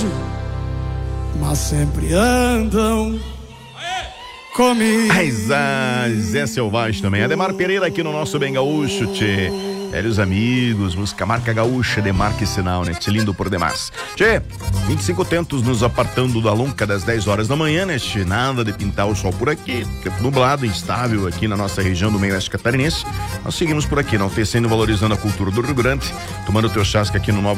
longe, mas sempre andam comigo. Zé Selvagem também. Ademar Pereira aqui no nosso Bem Gaúcho, tchê. Velhos amigos, música marca gaúcha, demarca e sinal, né? Tchê, lindo por demais. Tchê, 25 tentos nos apartando da lonca das 10 horas da manhã, né? Tchê, nada de pintar o sol por aqui. Tempo nublado, instável aqui na nossa região do meio oeste catarinense. Nós seguimos por aqui, não tecendo, valorizando a cultura do Rio Grande. Tomando o teu chasca aqui no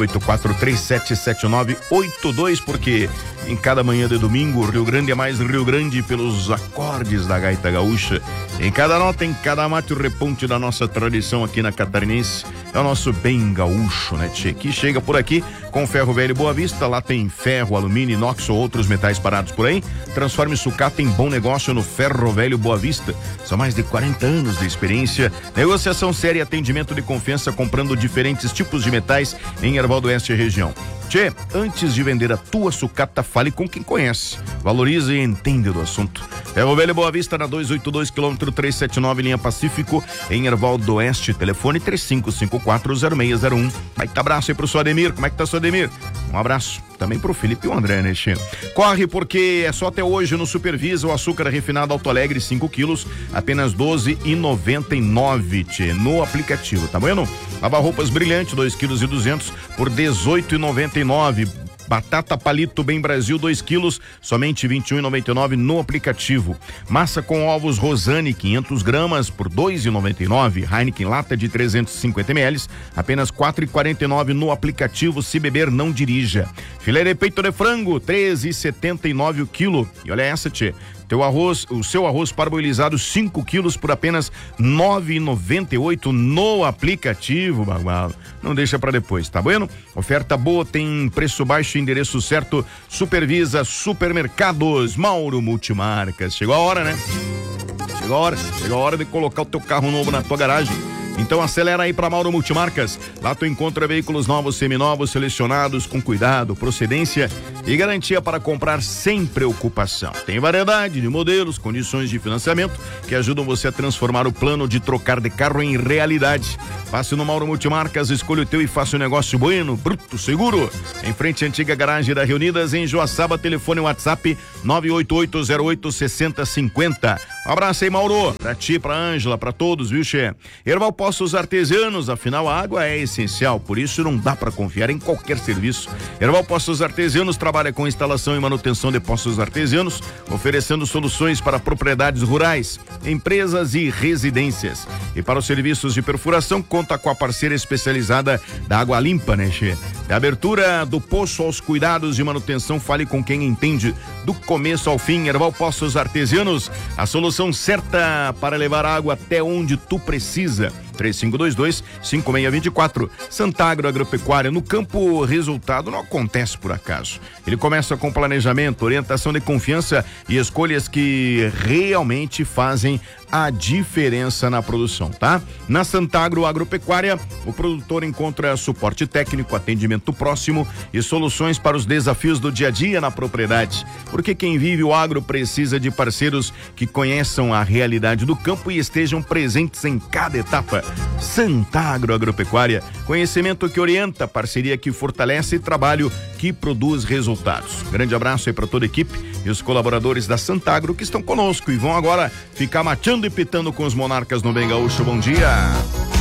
984-377982, porque em cada manhã de domingo, o Rio Grande é mais Rio Grande pelos acordes da gaita gaúcha. Em cada nota, em cada mate, o reponte da nossa tradição aqui na Catarinense. É o nosso Bem Gaúcho, né, tchê? Que chega por aqui com Ferro Velho Boa Vista. Lá tem ferro, alumínio, inox ou outros metais parados por aí. Transforme sucata em bom negócio no Ferro Velho Boa Vista. São mais de 40 anos de experiência, negociação séria e atendimento de confiança, comprando diferentes tipos de metais em Erval do Oeste região. Tchê, antes de vender a tua sucata, fale com quem conhece, valoriza e entende do assunto. Ferro Velho Boa Vista, na 282, quilômetro 379, linha Pacífico, em Erval do Oeste. Telefone 35540601. Vai que tá abraço aí pro seu Ademir. Como é que tá, seu Ademir? Um abraço também pro Felipe e o André, né, tchê? Corre, porque é só até hoje no Supervisa o açúcar refinado Alto Alegre 5 quilos, apenas R$12,99, tchê, no aplicativo, tá vendo? Lava roupas brilhante, 2,2 kg por R$18,99. Batata palito Bem Brasil 2 quilos, somente R$21,99 no aplicativo. Massa com ovos Rosane 500 gramas por R$2,99. Heineken lata de 350 ml, apenas R$4,49 no aplicativo. Se beber, não dirija. Filé de peito de frango, R$13,79 o quilo. E olha essa, tchê. O seu arroz parboilizado 5 quilos por apenas R$9,98 no aplicativo, bagualo. Não deixa pra depois, tá bueno? Oferta boa, tem preço baixo, endereço certo. Supervisa Supermercados Mauro Multimarcas. Chegou a hora, né? Chegou a hora de colocar o teu carro novo na tua garagem. Então acelera aí para Mauro Multimarcas. Lá tu encontra veículos novos, seminovos, selecionados com cuidado, procedência e garantia para comprar sem preocupação. Tem variedade de modelos, condições de financiamento que ajudam você a transformar o plano de trocar de carro em realidade. Passe no Mauro Multimarcas, escolha o teu e faça um negócio bueno, bruto, seguro. Em frente à antiga garagem da Reunidas, em Joaçaba, telefone WhatsApp 988086050. Um abraço aí, Mauro, pra ti, pra Ângela, pra todos, viu, che? Erval Poços Artesianos, afinal a água é essencial, por isso não dá pra confiar em qualquer serviço. Erval Poços Artesianos trabalha com instalação e manutenção de poços artesianos, oferecendo soluções para propriedades rurais, empresas e residências. E para os serviços de perfuração, conta com a parceira especializada da Água Limpa, né, che? Da abertura do poço aos cuidados de manutenção, fale com quem entende do começo ao fim. Erval Poços Artesianos, a solução certa para levar água até onde tu precisa. 3522-5624. Santagro Agropecuária. No campo, o resultado não acontece por acaso. Ele começa com planejamento, orientação de confiança e escolhas que realmente fazem a diferença na produção, tá? Na Santagro Agropecuária, o produtor encontra suporte técnico, atendimento próximo e soluções para os desafios do dia a dia na propriedade. Porque quem vive o agro precisa de parceiros que conheçam a realidade do campo e estejam presentes em cada etapa. Santagro Agropecuária, conhecimento que orienta, parceria que fortalece e trabalho que produz resultados. Grande abraço aí para toda a equipe e os colaboradores da Santagro que estão conosco e vão agora ficar mateando e pitando com os monarcas no Bem Gaúcho. Bom dia!